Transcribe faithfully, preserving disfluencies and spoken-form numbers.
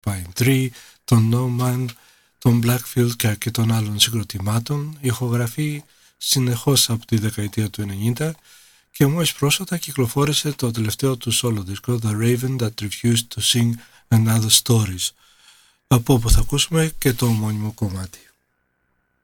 Porcupine Tree, τον No Man, τον Blackfield και αρκετών άλλων συγκροτημάτων. Ηχογραφεί συνεχώς από τη δεκαετία του ενενήντα και μόλις πρόσφατα κυκλοφόρησε το τελευταίο του solo δίσκο, The Raven That Refused to Sing Another Stories, από όπου θα ακούσουμε και το ομώνυμο κομμάτι.